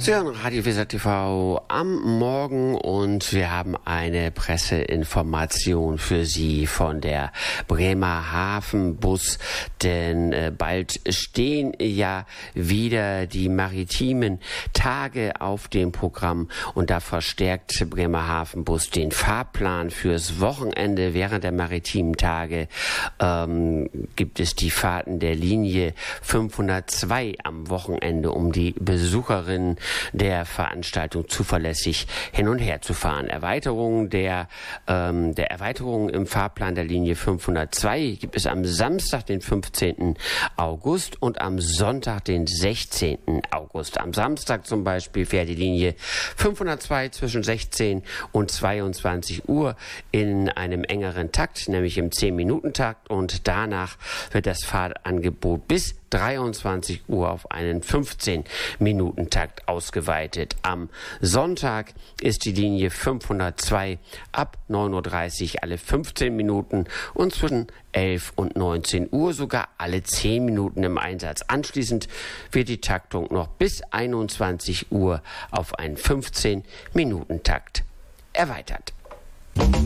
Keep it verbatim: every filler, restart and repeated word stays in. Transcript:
Sie hören Radio Weser T V am Morgen und wir haben eine Presseinformation für Sie von der Bremerhaven Bus, denn äh, bald stehen ja wieder die maritimen Tage auf dem Programm und da verstärkt Bremerhaven Bus den Fahrplan fürs Wochenende. Während der maritimen Tage ähm, gibt es die Fahrten der Linie fünfhundertzwei am Wochenende, um die Besucherinnen der Veranstaltung zuverlässig hin und her zu fahren. Erweiterung der, ähm, der Erweiterung im Fahrplan der Linie fünfhundertzwei gibt es am Samstag, den fünfzehnten August und am Sonntag, den sechzehnten August. Am Samstag zum Beispiel fährt die Linie fünfhundertzwei zwischen sechzehn und zweiundzwanzig Uhr in einem engeren Takt, nämlich im zehn-Minuten-Takt, und danach wird das Fahrtangebot bis dreiundzwanzig Uhr auf einen fünfzehn-Minuten-Takt ausgeweitet. Am Sonntag ist die Linie fünfhundertzwei ab neun Uhr dreißig alle fünfzehn Minuten und zwischen elf und neunzehn Uhr sogar alle zehn Minuten im Einsatz. Anschließend wird die Taktung noch bis einundzwanzig Uhr auf einen fünfzehn-Minuten-Takt erweitert.